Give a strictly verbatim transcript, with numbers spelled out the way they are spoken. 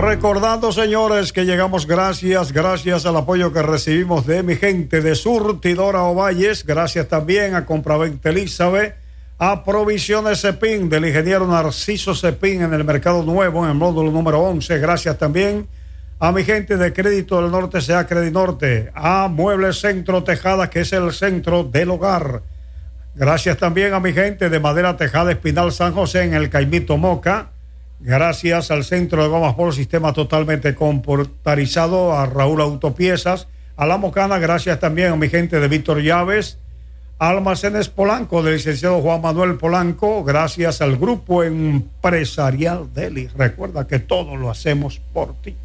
Recordando, señores, que llegamos gracias, gracias al apoyo que recibimos de mi gente de Surtidora Ovalles, gracias también a Compraventa Elizabeth, a Provisiones Cepín del ingeniero Narciso Cepín en el Mercado Nuevo, en el módulo número once, gracias también a mi gente de Crédito del Norte, sea Credinorte, a Muebles Centro Tejada, que es el centro del hogar. Gracias también a mi gente de Madera Tejada Espinal San José en el Caimito Moca. Gracias al Centro de Gomas por Sistema totalmente computarizado, a Raúl Autopiezas, a La Mocana. Gracias también a mi gente de Víctor Llaves, Almacenes Polanco del licenciado Juan Manuel Polanco. Gracias al Grupo Empresarial Deli. Recuerda que todo lo hacemos por ti.